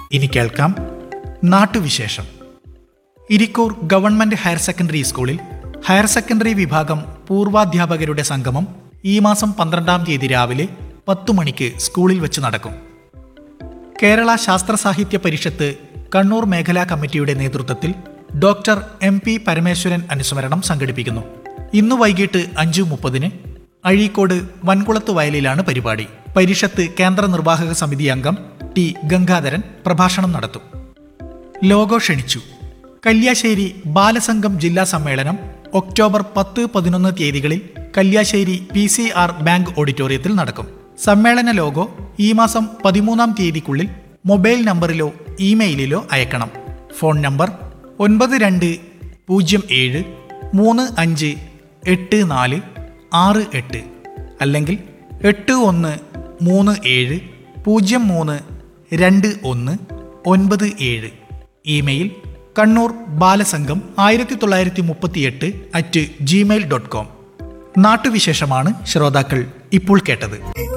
ഇനി കേൾക്കാം നാട്ടുവിശേഷം. ഇരിക്കൂർ ഗവൺമെന്റ് ഹയർ സെക്കൻഡറി സ്കൂളിൽ ഹയർ സെക്കൻഡറി വിഭാഗം പൂർവാധ്യാപകരുടെ സംഗമം ഈ മാസം 12-ാം തീയതി രാവിലെ 10 മണിക്ക് സ്കൂളിൽ വെച്ച് നടക്കും. കേരള ശാസ്ത്ര സാഹിത്യ പരിഷത്ത് കണ്ണൂർ മേഖലാ കമ്മിറ്റിയുടെ നേതൃത്വത്തിൽ ഡോക്ടർ MP പരമേശ്വരൻ അനുസ്മരണം സംഘടിപ്പിക്കുന്നു. ഇന്ന് വൈകിട്ട് 5:30 അഴീക്കോട് വൻകുളത്ത് വയലിലാണ് പരിപാടി. പരിഷത്ത് കേന്ദ്ര നിർവാഹക സമിതി അംഗം T. ഗംഗാധരൻ പ്രഭാഷണം നടത്തും. ലോഗോ ക്ഷണിച്ചു. കല്യാശ്ശേരി ബാലസംഘം ജില്ലാ സമ്മേളനം ഒക്ടോബർ 10-11 തീയതികളിൽ കല്യാശ്ശേരി PCR ബാങ്ക് ഓഡിറ്റോറിയത്തിൽ നടക്കും. സമ്മേളന ലോഗോ ഈ മാസം 13-ാം തീയതിക്കുള്ളിൽ മൊബൈൽ നമ്പറിലോ ഇമെയിലിലോ അയക്കണം. ഫോൺ നമ്പർ 92358468 അല്ലെങ്കിൽ 8137032197. Email Kannur Balasangham 1938@gmail.com. നാട്ടുവിശേഷമാണ് ശ്രോതാക്കൾ ഇപ്പോൾ കേട്ടത്.